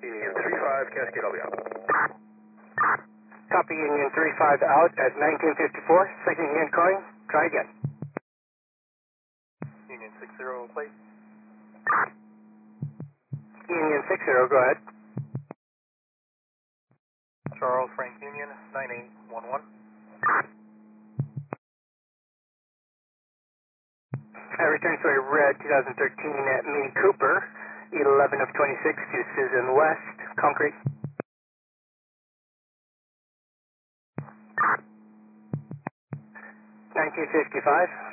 Union 35, Cascade, I'll be out. Copy Union 35 out at 1954. Second hand calling. Try again. Union 60, plate. Union 60, go ahead. Charles, Frank Union 9811. I return to a red 2013 Mini Cooper, 11 of 26 to Susan West, concrete. $19.55.